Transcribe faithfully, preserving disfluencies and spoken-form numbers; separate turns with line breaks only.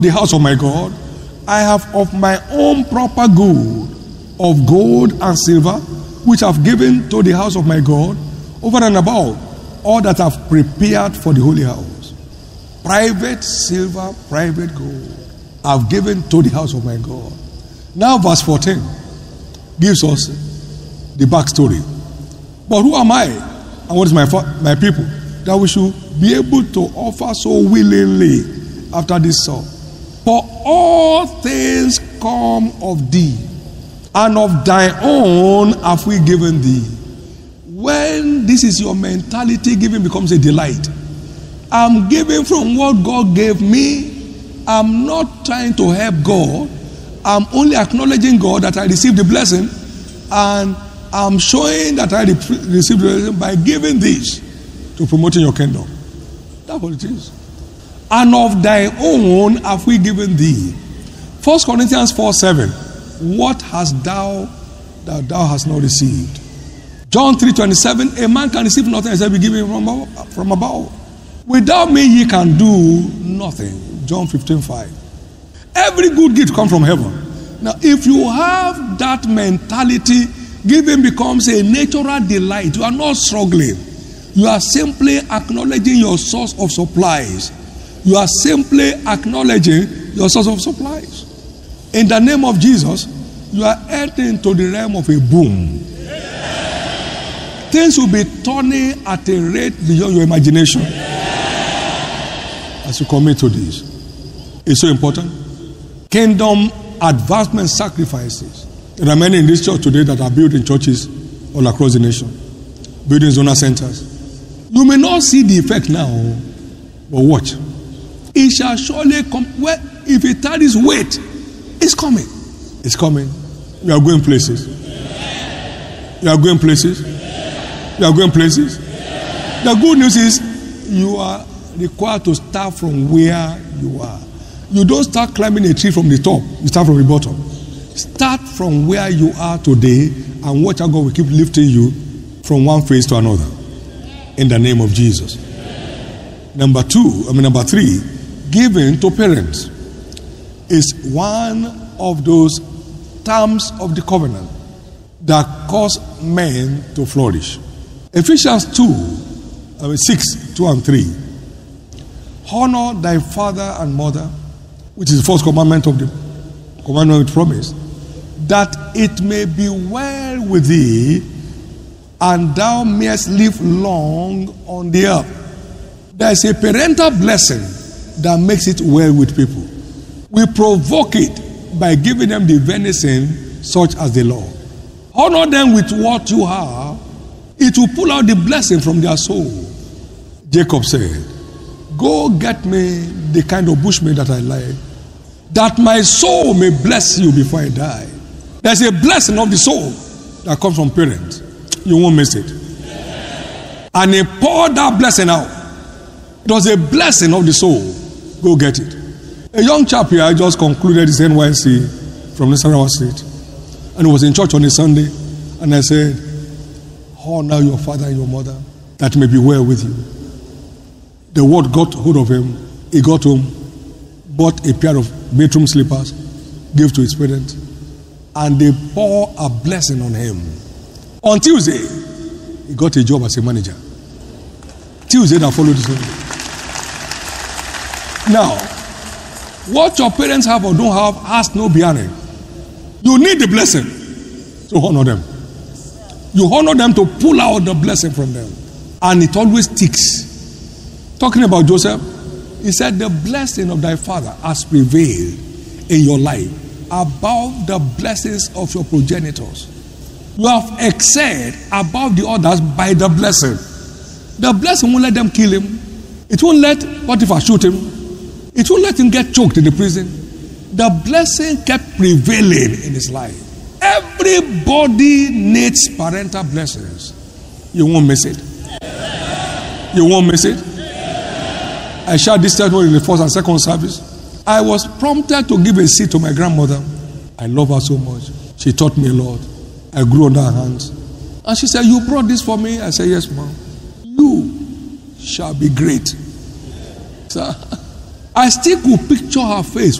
the house of my God, I have of my own proper good, of gold and silver, which I've given to the house of my God, over and above all that I've prepared for the holy house. Private silver, private gold, I've given to the house of my God. Now verse fourteen gives us the backstory. But who am I, and what is my, my people, that we should be able to offer so willingly after this sort? For all things come of thee, and of thy own have we given thee. When this is your mentality, giving becomes a delight. I'm giving from what God gave me. I'm not trying to help God. I'm only acknowledging God that I received the blessing, and I'm showing that I received the blessing by giving this to promoting your kingdom. That's what it is. And of thy own have we given thee. First Corinthians four seven. What hast thou that thou hast not received? John three twenty-seven. A man can receive nothing except be given from above. From above. Without me ye can do nothing. John fifteen five. Every good gift comes from heaven. Now, if you have that mentality, giving becomes a natural delight. You are not struggling. You are simply acknowledging your source of supplies. You are simply acknowledging your source of supplies. In the name of Jesus, you are entering into the realm of a boom. Things will be turning at a rate beyond your imagination as you commit to this. It's so important. Kingdom advancement sacrifices. There are many in this church today that are built in churches all across the nation, building zonal centers. You may not see the effect now, but watch. It shall surely come. Well, if it tarries, wait. It's coming. It's coming. You are going places. You are going places. You are going places. The good news is you are required to start from where you are. You don't start climbing a tree from the top. You start from the bottom. Start from where you are today and watch how God will keep lifting you from one phase to another. In the name of Jesus. Number two, I mean number three, giving to parents is one of those terms of the covenant that cause men to flourish. Ephesians two, I mean six, two and three. Honor thy father and mother, which is the first commandment of the commandment with promise, that it may be well with thee, and thou mayest live long on the earth. There is a parental blessing that makes it well with people. We provoke it by giving them the venison such as the law. Honor them with what you have. It will pull out the blessing from their soul. Jacob said, go get me the kind of bushmeat that I like, that my soul may bless you before I die. There's a blessing of the soul that comes from parents. You won't miss it. And he poured that blessing out. It was a blessing of the soul. Go get it. A young chap here, I just concluded his N Y C from Nasarawa State. And he was in church on a Sunday. And I said, honor your father and your mother, that may be well with you. The word got hold of him. He got home, bought a pair of bedroom slippers, gave to his parents, and they pour a blessing on him. On Tuesday, he got a job as a manager. Tuesday that followed the Sunday. Now, what your parents have or don't have has no bearing. You need the blessing to honor them. You honor them to pull out the blessing from them. And it always sticks. Talking about Joseph, he said, the blessing of thy father has prevailed in your life above the blessings of your progenitors. You have excelled above the others by the blessing. The blessing won't let them kill him. It won't let Potiphar shoot him. It won't let him get choked in the prison. The blessing kept prevailing in his life. Everybody needs parental blessings. You won't miss it. You won't miss it. I shared this testimony in the first and second service. I was prompted to give a seat to my grandmother. I love her so much. She taught me a lot. I grew under her hands. And she said, you brought this for me? I said, yes, ma'am. You shall be great. So, I still could picture her face